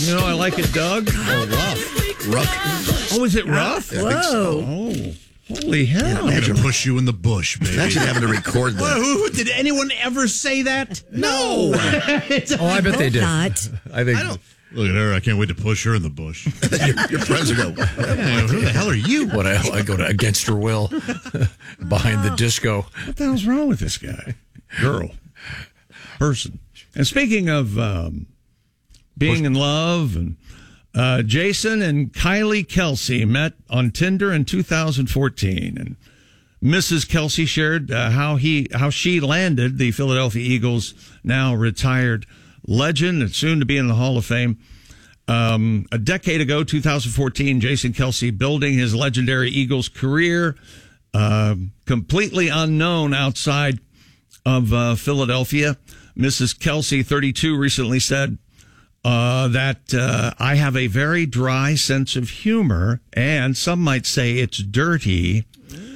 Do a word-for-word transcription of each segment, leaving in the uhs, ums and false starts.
You know, I like it, Doug. Oh, rough. Rough. Oh, is it rough? Yeah, I think so. Oh, holy hell. Yeah, I'm going to push you in the bush, baby. Imagine having to record Well, that. who, did anyone ever say that? No. Oh, I bet they did. Not. I think. I don't. Look at her. I can't wait to push her in the bush. your, your friends will go, Yeah, who the hell are you? What I, I go to against her will behind the disco. What the hell's wrong with this guy? Girl. Person. And speaking of um, being in love, and uh, Jason and Kylie Kelsey met on Tinder in two thousand fourteen. And Missus Kelsey shared uh, how he how she landed the Philadelphia Eagles' now retired legend and soon to be in the Hall of Fame. Um, a decade ago, two thousand fourteen, Jason Kelsey building his legendary Eagles career, uh, completely unknown outside of uh, Philadelphia. Missus Kelsey, thirty-two, recently said uh, that uh, I have a very dry sense of humor, and some might say it's dirty.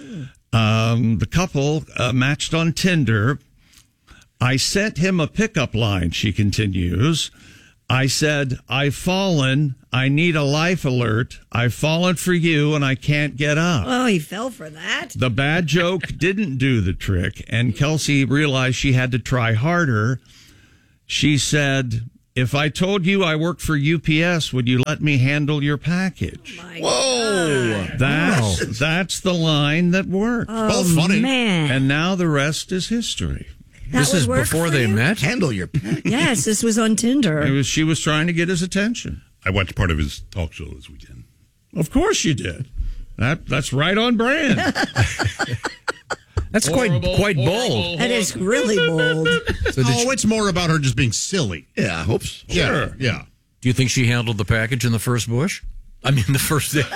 Um, the couple uh, matched on Tinder. I sent him a pickup line, she continues. I said, I've fallen. I need a life alert. I've fallen for you and I can't get up. Oh, he fell for that. The bad joke didn't do the trick, and Kelsey realized she had to try harder. She said, if I told you I work for U P S, would you let me handle your package? Oh my whoa. That's, Wow. that's the line that worked. Oh, Both funny. man. And now the rest is history. That This would is work before for they you? met? Handle your pack. Yes, this was on It Tinder. was, she was trying to get his attention. I watched part of his talk show this weekend. Of course you did. That That's right on brand. That's quite Horrible, quite horrible. bold. That is really bold. So did Oh, you, it's more about her just being silly. Yeah, I hope so. Yeah, yeah. do you think she handled the package in the first bush? I mean, the first day.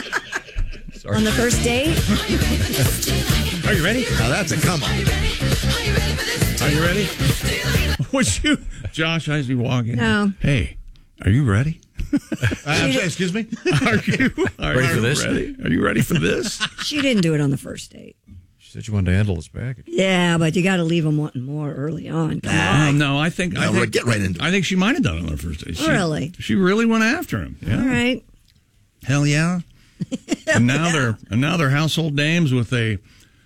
On the first date? Are you ready? Now that's a come on. Are you ready? Was you, Josh, as you walk in? No. Hey, are you ready? Uh, excuse me? Are you are Ready for you this? Ready? Are you ready for this? She didn't do it on the first date. She said she wanted to handle his package. Yeah, but you got to leave them wanting more early on. Come Uh, on. no, I think I No, think get right into it. I think she might have done it on her first date. She, Really? She really went after him. Yeah. All right. Hell yeah. And now they're and now they're household names with a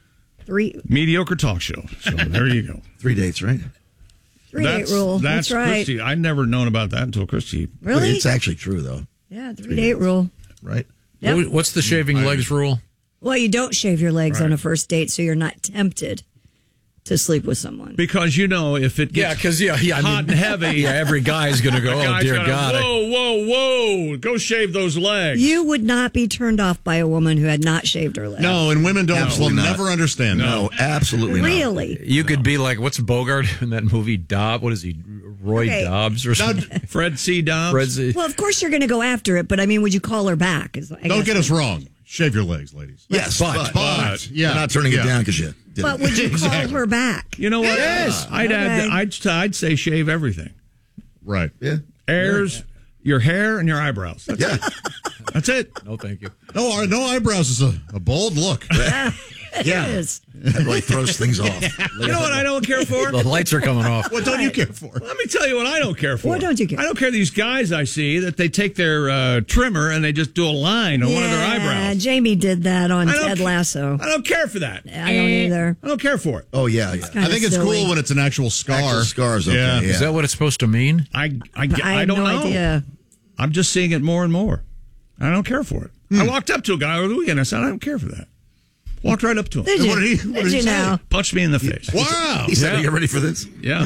Three mediocre talk show. So there you go. Three dates, right? three that's, date rule. That's, That's, right. Christy. I'd never known about that until Christy. Really? It's actually true, though, Yeah, three date rule. right? Yep. What- What's the shaving legs rule? Well, you don't shave your legs Right. on a first date, so you're not tempted to sleep with someone. Because you know if it Yeah, gets because yeah, yeah, I hot mean, and heavy, yeah, every guy's gonna go. the Oh guy's dear gotta, God! I- Whoa, whoa, whoa! Go shave those legs. You would not be turned off by a woman who had not shaved her legs. No, and women don't will Absolutely not. never understand that. No, absolutely not. Really? You could be like, what's Bogart in that movie? Dobb? What is he? Roy Okay. Dobbs or something? Fred C. Dobbs. Fred Z- Well, of course you're going to go after it, but I mean, would you call her back? Is- I Don't guess- get us wrong. Shave your legs, ladies. Yes, but, But, yeah. you're not turning yeah. it down because you did But it. would you call Exactly. her back? You know what? Yes. I'd add. Okay. I'd I'd say shave everything. Right. Yeah. Hairs, your hair, and your eyebrows. That's, Yeah. that's it. No, thank you. No, no eyebrows is a, a bold look. It Yeah. is. That really throws things off. You know what I don't care for? The lights are coming off. What don't you care for? Let me tell you what I don't care for. What don't you care? I don't care these guys I see that they take their uh, trimmer and they just do a line on one of their Yeah, eyebrows. Jamie did that on I don't Ted ca- Lasso. I don't care for that. I don't either. I don't care for it. Oh, yeah. yeah. Kinda I think it's silly. cool when it's an actual scar. Actual scars, okay. Yeah. Yeah. Is that what it's supposed to mean? I I, I, I have don't no know. idea. I'm just seeing it more and more. I don't care for it. I walked up to a guy over the weekend. I said, I don't care for that. Walked right up to him. Did you? What did he- what did did he you say? know? Punched me in the face. Wow. He said, Yeah. are you ready for this? Yeah.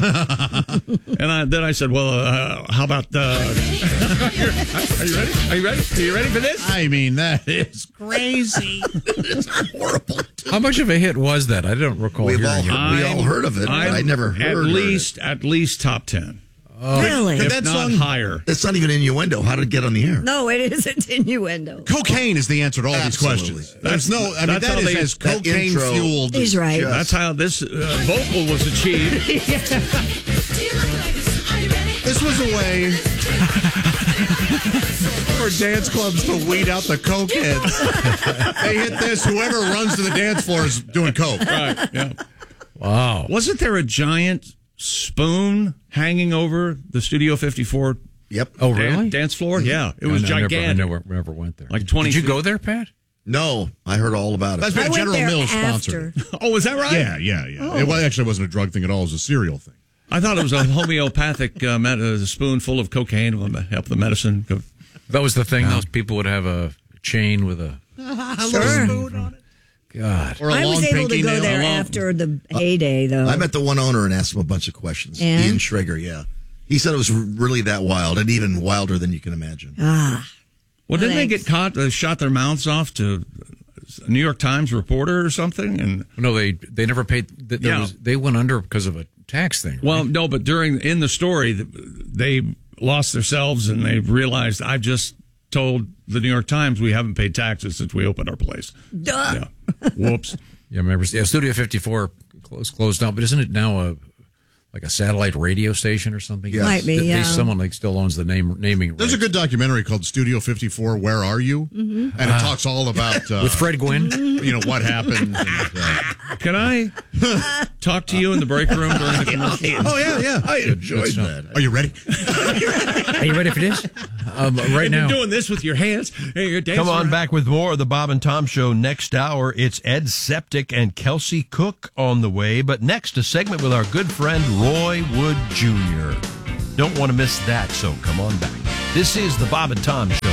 And I, then I said, well, uh, how about, uh, are you ready? Are you ready? Are you ready for this? I mean, that is crazy. It's horrible. How much of a hit was that? I don't recall We've hearing all it. heard, we all heard of it, but I never heard At heard least, at least top ten. Really? But If that not song- higher. it. It's not even innuendo. How did it get on the air? No, it isn't innuendo. Cocaine is the answer to all Absolutely. these questions. There's no, I mean, That's that how is they- as that cocaine intro- fueled. He's right. Just- That's how this uh, vocal was achieved. This was a way for dance clubs to weed out the cokeheads. They hit this, whoever runs to the dance floor is doing coke. Right, yeah. Wow. Wasn't there a giant spoon hanging over the Studio fifty-four Yep. Oh, Dan- really? dance floor? Yeah. It I was never- gigantic. I never, never went there. Like twenty Did you feet. go there, Pat? No, I heard all about it. That's been I a went General there Mills after. sponsor. Oh, was that right? Yeah, yeah, yeah. It well, actually wasn't a drug thing at all. It was a cereal thing. I thought it was a homeopathic uh, med- a spoonful of cocaine will help the medicine. Go- That was the thing. Those people would have a chain with a Sure. God. Or a I long was able to pinky go nail. there A long- after the heyday, though. I met the one owner and asked him a bunch of questions. And? Ian Schrager, yeah. He said it was really that wild and even wilder than you can imagine. ah, Well, didn't they Thanks. get caught? They shot their mouths off to a New York Times reporter or something? And No, they they never paid. There Yeah. was, they went under because of a tax thing. Right? well, no, but during in the story, they lost themselves and they realized I've just told the New York Times we haven't paid taxes since we opened our place. duh. Yeah. Whoops. Yeah, I remember. Yeah, Studio fifty-four closed closed down, but isn't it now a like a satellite radio station or something? Yes. Might be, They- they- yeah. someone like still owns the name naming. There's a rights. good documentary called Studio fifty-four, Where Are You? Mm-hmm. And it talks all about, uh, with Fred Gwynn. you know, what happened. And, uh, Can I talk to you in the break room during the commercial? oh, yeah, yeah. I enjoyed stuff. that. Are you ready? Are you ready for this? Um, right You've now. been doing this with your hands. Hey, you're dancing Come on around. back with more of the Bob and Tom Show next hour. It's Ed Septic and Kelsey Cook on the way. But next, a segment with our good friend Roy Wood Junior Don't want to miss that, so come on back. This is the Bob and Tom Show.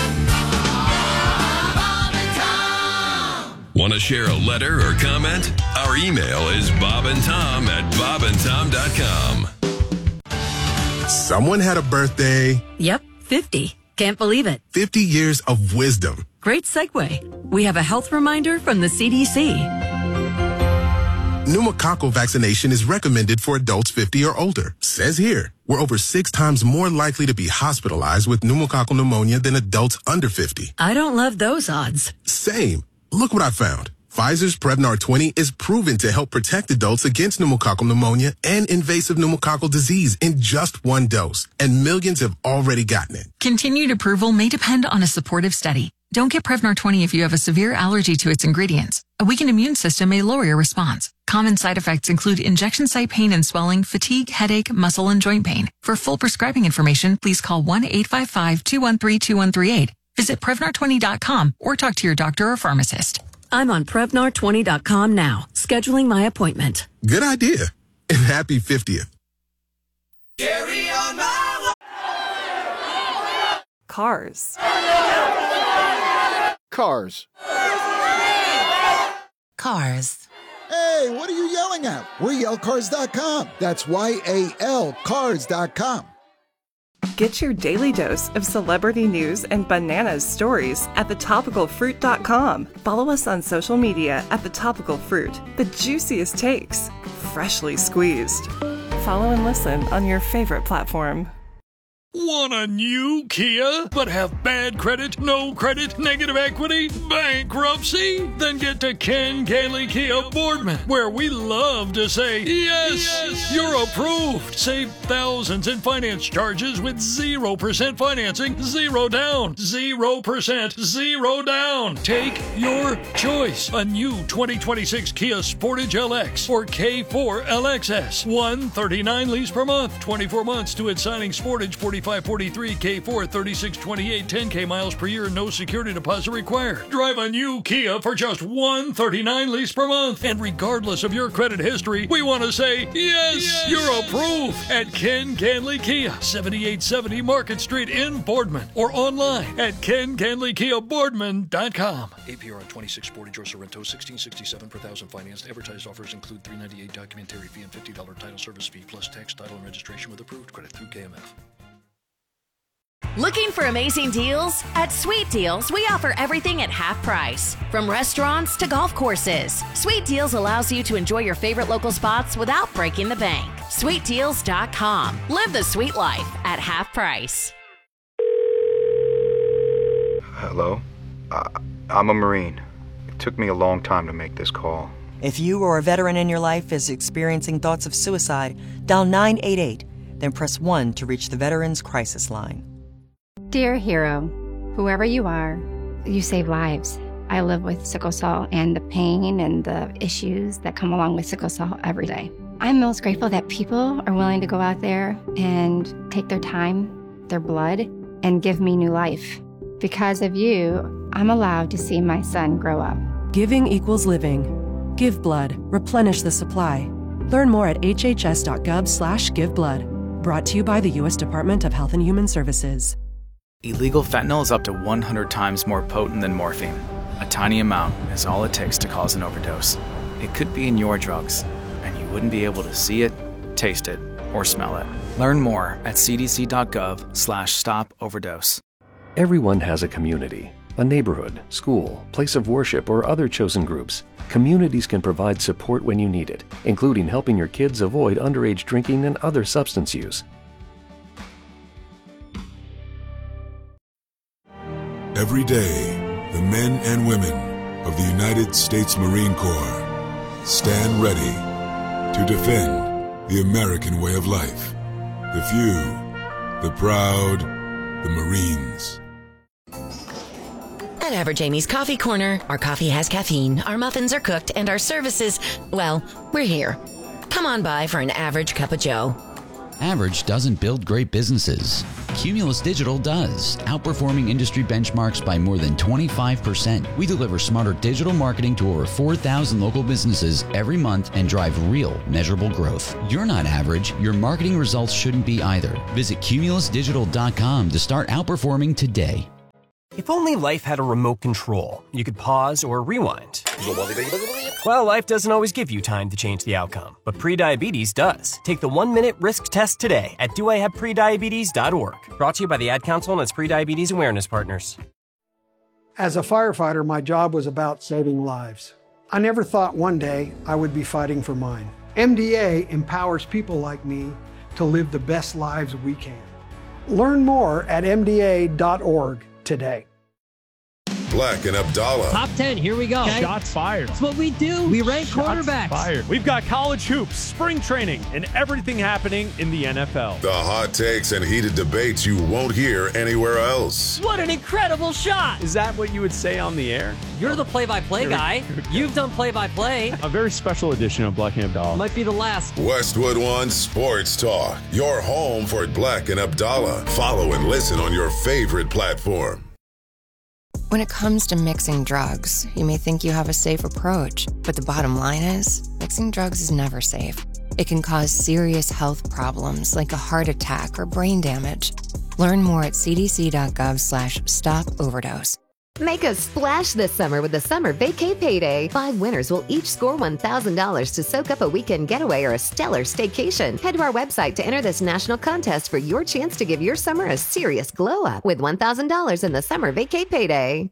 Want to share a letter or comment? Our email is bobandtom at bobandtom dot com. Someone had a birthday, Yep, fifty. Can't believe it. fifty years of wisdom. Great segue. We have a health reminder from the C D C. Pneumococcal vaccination is recommended for adults fifty or older. Says here, we're over six times more likely to be hospitalized with pneumococcal pneumonia than adults under fifty. I don't love those odds. Same. Look what I found. Pfizer's Prevnar twenty is proven to help protect adults against pneumococcal pneumonia and invasive pneumococcal disease in just one dose. And millions have already gotten it. Continued approval may depend on a supportive study. Don't get Prevnar twenty if you have a severe allergy to its ingredients. A weakened immune system may lower your response. Common side effects include injection site pain and swelling, fatigue, headache, muscle, and joint pain. For full prescribing information, please call one eight five five, two one three, two one three eight. Visit Prevnar twenty dot com or talk to your doctor or pharmacist. I'm on Prevnar twenty dot com now, scheduling my appointment. Good idea. And happy fiftieth. Cars. Cars. Cars. Hey, what are you yelling at? We're yell cars dot com. That's Y A L cars dot com. Get your daily dose of celebrity news and bananas stories at the topical fruit dot com. Follow us on social media at The Topical Fruit. The juiciest takes, freshly squeezed. Follow and listen on your favorite platform. Want a new Kia, but have bad credit, no credit, negative equity, bankruptcy? Then get to Ken Gailey Kia Boardman, where we love to say, yes, yes, you're approved. Save thousands in finance charges with zero percent financing, zero down, zero percent, zero down. Take your choice. A new twenty twenty-six Kia Sportage L X or K four L X S. one thirty-nine lease per month, twenty-four months to its signing. Sportage forty-five forty-three, K four thirty-six twenty-eight, ten K miles per year, no security deposit required. Drive a new Kia for just one thirty-nine lease per month. And regardless of your credit history, we want to say, yes, yes, you're approved at Ken Ganley Kia, seventy-eight seventy Market Street in Boardman, or online at ken ganley kia boardman dot com. A P R on twenty-six Sportage or Sorrento, sixteen sixty-seven per thousand financed. Advertised offers include three ninety-eight documentary fee and fifty dollars title service fee plus tax, title, and registration with approved credit through K M F. Looking for amazing deals? At Sweet Deals, we offer everything at half price. From restaurants to golf courses, Sweet Deals allows you to enjoy your favorite local spots without breaking the bank. sweet deals dot com. Live the sweet life at half price. Hello? Uh, I'm a Marine. It took me a long time to make this call. If you or a veteran in your life is experiencing thoughts of suicide, dial nine eight eight, then press one to reach the Veterans Crisis Line. Dear hero, whoever you are, you save lives. I live with sickle cell and the pain and the issues that come along with sickle cell every day. I'm most grateful that people are willing to go out there and take their time their blood and give me new life. Because of you, I'm allowed to see my son grow up. Giving equals living. Give blood. Replenish the supply. Learn more at hhs.gov slash giveblood. Brought to you by the U S Department of Health and Human Services. Illegal fentanyl is up to one hundred times more potent than morphine. A tiny amount is all it takes to cause an overdose. It could be in your drugs, and you wouldn't be able to see it, taste it, or smell it. Learn more at cdc.gov slash stop overdose. Everyone has a community, a neighborhood, school, place of worship, or other chosen groups. Communities can provide support when you need it, including helping your kids avoid underage drinking and other substance use. Every day, the men and women of the United States Marine Corps stand ready to defend the American way of life. The few, the proud, the Marines. At Average Amy's Coffee Corner, our coffee has caffeine, our muffins are cooked, and our services, well, we're here. Come on by for an average cup of joe. Average doesn't build great businesses. Cumulus Digital does, outperforming industry benchmarks by more than twenty-five percent. We deliver smarter digital marketing to over four thousand local businesses every month and drive real, measurable growth. You're not average. Your marketing results shouldn't be either. Visit cumulus digital dot com to start outperforming today. If only life had a remote control, you could pause or rewind. Well, life doesn't always give you time to change the outcome, but prediabetes does. Take the one-minute risk test today at do I have prediabetes dot org. Brought to you by the Ad Council and its prediabetes awareness partners. As a firefighter, my job was about saving lives. I never thought one day I would be fighting for mine. M D A empowers people like me to live the best lives we can. Learn more at M D A dot org today. Black and Abdallah. Top ten, here we go. Okay. Shots fired. That's what we do. We rank Shots quarterbacks. Fired. We've got college hoops, spring training, and everything happening in the N F L. The hot takes and heated debates you won't hear anywhere else. What an incredible shot. Is that what you would say on the air? You're the play-by-play guy. You've done play-by-play. A very special edition of Black and Abdallah. Might be the last. Westwood One Sports Talk. Your home for Black and Abdallah. Follow and listen on your favorite platform. When it comes to mixing drugs, you may think you have a safe approach, but the bottom line is, mixing drugs is never safe. It can cause serious health problems like a heart attack or brain damage. Learn more at cdc.gov slash stop overdose. Make a splash this summer with the Summer Vacay Payday. Five winners will each score one thousand dollars to soak up a weekend getaway or a stellar staycation. Head to our website to enter this national contest for your chance to give your summer a serious glow-up with one thousand dollars in the Summer Vacay Payday.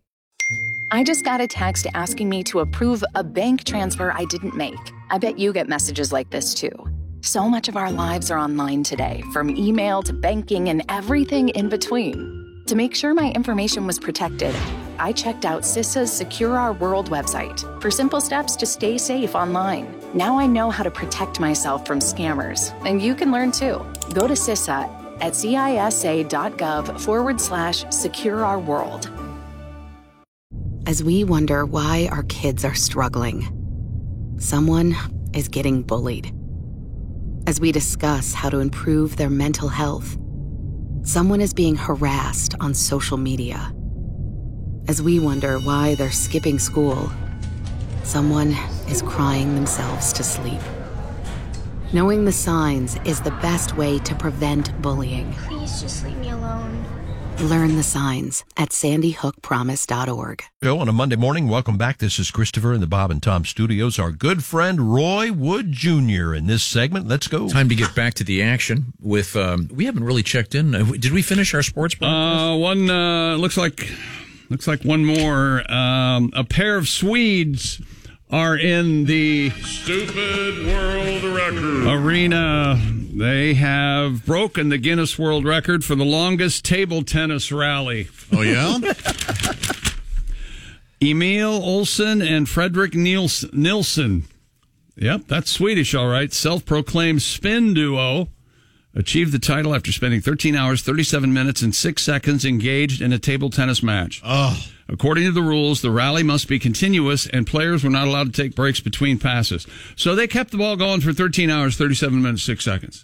I just got a text asking me to approve a bank transfer I didn't make. I bet you get messages like this too. So much of our lives are online today, from email to banking and everything in between. To make sure my information was protected, I checked out CISA's Secure Our World website for simple steps to stay safe online. Now I know how to protect myself from scammers, and you can learn too. Go to CISA at cisa.gov forward slash secure our world. As we wonder why our kids are struggling, someone is getting bullied. As we discuss how to improve their mental health, someone is being harassed on social media. As we wonder why they're skipping school, someone is crying themselves to sleep. Knowing the signs is the best way to prevent bullying. Please just leave me alone. Learn the signs at sandy hook promise dot org. Joe, on a Monday morning, welcome back. This is Christopher in the Bob and Tom studios. Our good friend Roy Wood Junior in this segment. Let's go. Time to get back to the action with, um, we haven't really checked in. Did we finish our sports Uh, one, uh, looks like, looks like one more. Um, a pair of Swedes are in the Stupid World Record arena. They have broken the Guinness World Record for the longest table tennis rally. Oh, yeah? Emil Olsen and Fredrik Nils- Nilsson. Yep, that's Swedish, all right. Self-proclaimed spin duo achieved the title after spending thirteen hours, thirty-seven minutes, and six seconds engaged in a table tennis match. Oh. According to the rules, the rally must be continuous, and players were not allowed to take breaks between passes. So they kept the ball going for thirteen hours, thirty-seven minutes, six seconds.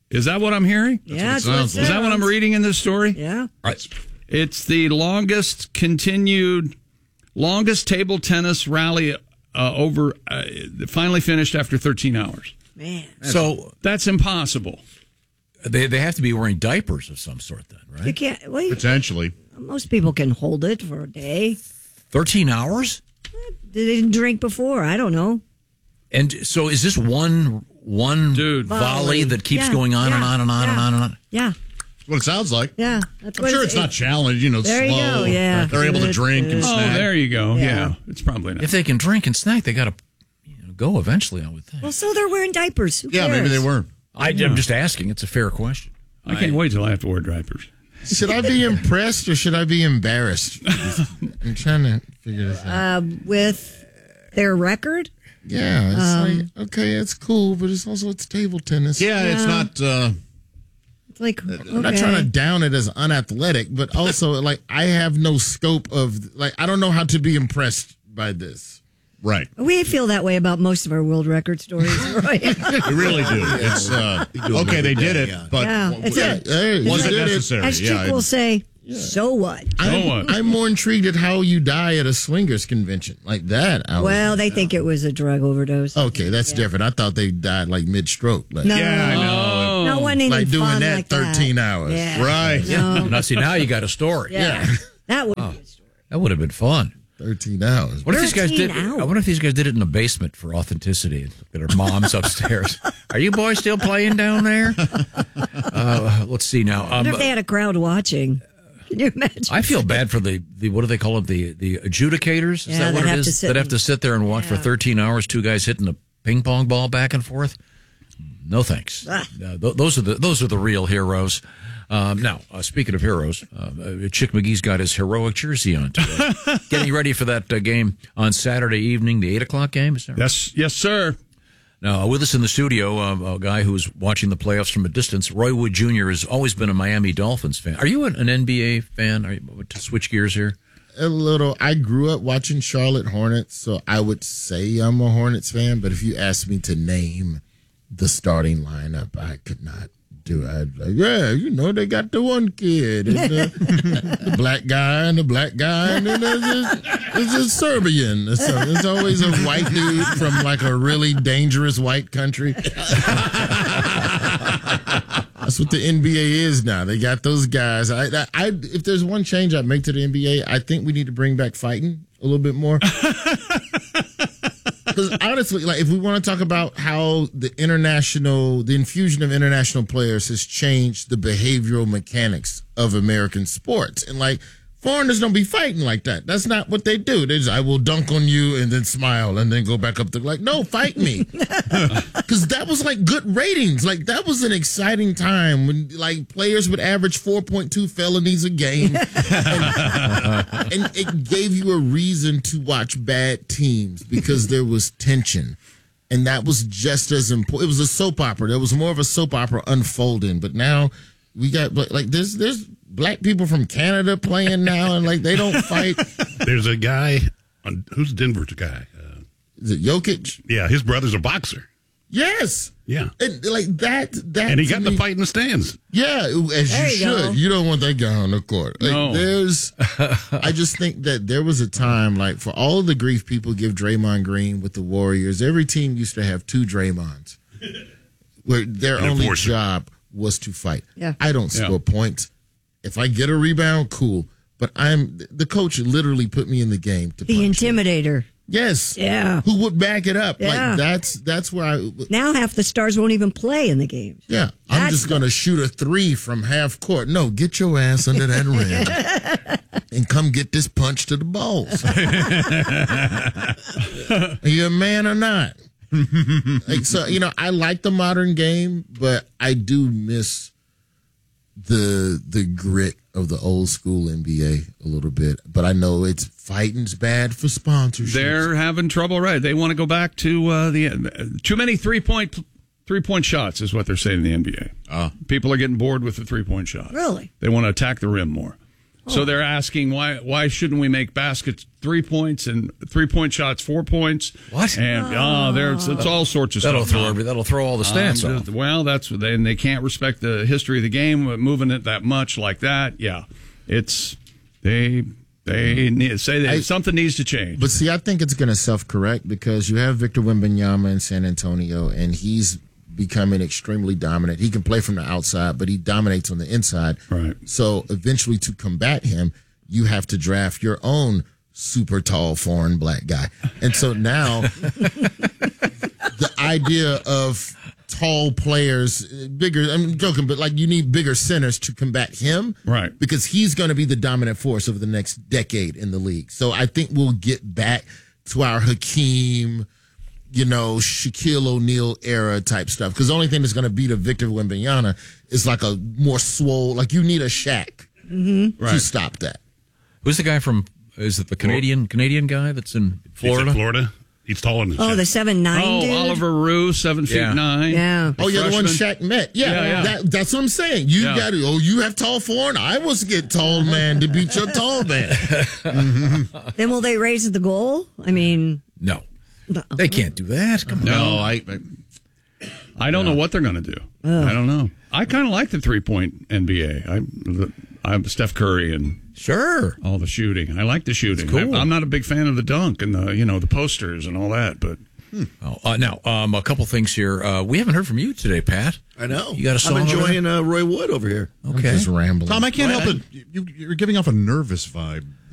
Is that what I'm hearing? Yeah, that's what it Is that what I'm sounds. reading in this story? Yeah. It's the longest continued, longest table tennis rally uh, over, uh, finally finished after thirteen hours. Man. So that's impossible. They they have to be wearing diapers of some sort then, right? You can't. Well, you- Potentially. Most people can hold it for a day. thirteen hours? They didn't drink before. I don't know. And so is this one one Dude, volley, volley. that keeps Yeah, going on yeah, and on and on yeah. and on and on? Yeah. That's what it sounds like. Yeah. That's I'm what sure it's not challenged, you know, There you slow. go, yeah. They're able to drink and Oh, snack. there you go. Yeah. Yeah. It's probably not. If they can drink and snack, they got to you know, go eventually, I would think. Well, so they're wearing diapers. Who Yeah, maybe cares? they were. I, I'm just asking. It's a fair question. I can't wait till I have to wear diapers. Should I be impressed or should I be embarrassed? I'm trying to figure this out. Uh, with their record? Yeah, it's Um, like, okay, it's cool, but it's also it's table tennis. Yeah, it's not. Uh, It's like, I'm not trying to down it as unathletic, but also like I have no scope of like I don't know how to be impressed by this. Right. We feel that way about most of our world record stories, right? We really do. It's uh, okay. They did it, but Yeah, it's a- Hey, was you it did necessary? As Chick Yeah, will it- say, so what? I'm, I'm more intrigued at how you die at a swingers convention like that. I was- Well, they think it was a drug overdose. okay, that's different. I thought they died like mid stroke. Like, No. Yeah, I know. No one any like doing fun that like thirteen that. hours. Yeah. Right. No. Now, see, now you got a story. Yeah. That would Oh, that would have been fun. thirteen hours. What if these guys did? thirteen I wonder if these guys did it in the basement for authenticity. That our mom's upstairs. Are you boys still playing down there? Uh, let's see now. I wonder Um, if they had a crowd watching. Can you imagine? I feel bad for the, the what do they call it? The the adjudicators? Is Yeah, that what that it have to is? sit That have and- to sit there and watch for Yeah. thirteen hours. Two guys hitting a ping pong ball back and forth. No thanks. Ah. Uh, th- those are the those are the real heroes. Um, now, uh, speaking of heroes, uh, uh, Chick McGee's got his heroic jersey on today, getting ready for that uh, game on Saturday evening, the eight o'clock game. Is that right? Yes, yes, sir. Now, with us in the studio, uh, a guy who's watching the playoffs from a distance, Roy Wood Junior has always been a Miami Dolphins fan. Are you an, an N B A fan? Are you, to switch gears here? A little. I grew up watching Charlotte Hornets, so I would say I'm a Hornets fan. But if you asked me to name the starting lineup, I could not do it. I'd like, yeah, you know, they got the one kid, and the, the black guy, and the black guy, and then there's a, there's a Serbian. There's, a, there's always a white dude from like a really dangerous white country. That's what the N B A is now. They got those guys. I, I, I, if there's one change I'd make to the N B A, I think we need to bring back fighting a little bit more. Because honestly, like if we want to talk about how the international, the infusion of international players has changed the behavioral mechanics of American sports, and like foreigners don't be fighting like that. That's not what they do. They just, I will dunk on you and then smile and then go back up to like, no, fight me. Because that was like good ratings. Like that was an exciting time when like players would average four point two felonies a game. and, and it gave you a reason to watch bad teams because there was tension. And that was just as important. It was a soap opera. There was more of a soap opera unfolding. But now we got like there's there's black people from Canada playing now, and like they don't fight. There's a guy on who's Denver's guy. Uh, Is it Jokic? Yeah, his brother's a boxer. Yes. Yeah. And like that. That and he to got me- the fight in the stands. Yeah, as There you you should. go. You don't want that guy on the court. Like, No. There's. I just think that there was a time, like for all of the grief people give Draymond Green with the Warriors, every team used to have two Draymonds, where their An only enforcer. job was to fight. Yeah. I don't Yeah. score points. If I get a rebound, cool. But I'm the coach literally put me in the game to The punch. intimidator. Yes. Yeah. Who would back it up? Yeah. Like that's that's where I. Now half the stars won't even play in the games. Yeah, I'm That's just going to shoot a three from half court. No, get your ass under that rim and come get this punch to the balls. Are you a man or not? Like, so, you know, I like the modern game, but I do miss the the grit of the old school N B A a little bit. But I know it's fighting's bad for sponsorship. They're having trouble, right? They want to go back to uh, the uh, too many three point three point shots is what they're saying in the N B A. Uh, People are getting bored with the three point shot. Really? They want to attack the rim more. So they're asking why why shouldn't we make baskets three points and three point shots four points? What? And oh, there's it's all sorts of That'll stuff. throw every, that'll throw all the stats Um, off. Well, that's what they and they can't respect the history of the game, moving it that much like that. Yeah, it's they they need, say that I- something needs to change. But see, I think it's going to self-correct because you have Victor Wembanyama in San Antonio, and he's becoming extremely dominant. He can play from the outside, but he dominates on the inside. Right. So eventually, to combat him, you have to draft your own super tall foreign black guy. And so now, the idea of tall players, bigger, I'm joking, but like you need bigger centers to combat him. Right. Because he's going to be the dominant force over the next decade in the league. So I think we'll get back to our Hakeem, you know, Shaquille O'Neal era type stuff. Because the only thing that's going to beat a Victor Wembanyama is like a more swole, like you need a Shaq Mm-hmm. to stop that. Who's the guy from? Is it the Canadian Canadian guy that's in Florida? He's in Florida. He's taller than Oh, Shaq. the seven nine Oh, dude? Oliver Rue, seven feet Yeah. nine. Yeah. Oh, yeah, the one freshman. Shaq met. Yeah, Yeah, yeah. That, that's what I'm saying. You Yeah. got to, oh, you have tall foreign. I was get tall man to beat your tall man. Then will they raise the goal? I mean, No, they can't do that. Come on. No, I I don't know what they're going to do. I don't know. I kind of like the three point N B A. I I'm Steph Curry and Sure. all the shooting. I like the shooting. It's cool. I, I'm not a big fan of the dunk and the you know the posters and all that, but Oh, uh, now, um, a couple things here. Uh, we haven't heard from you today, Pat. I know. You got a song I'm over enjoying uh, Roy Wood over here. Okay. Just rambling. Tom, I can't Well, help it. You, you're giving off a nervous vibe.